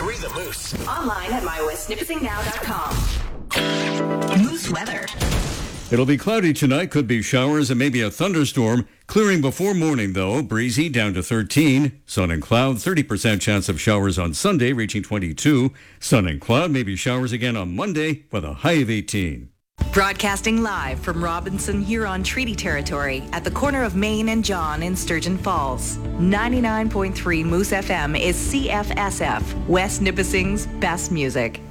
101.3 The Moose. Online at mywestnipissingnow.com. Moose weather. It'll be cloudy tonight, could be showers and maybe a thunderstorm. Clearing before morning, though. Breezy down to 13. Sun and cloud, 30% chance of showers on Sunday, reaching 22. Sun and cloud, maybe showers again on Monday with a high of 18. Broadcasting live from Robinson Huron Treaty Territory at the corner of Main and John in Sturgeon Falls. 99.3 Moose FM is CFSF, West Nipissing's best music.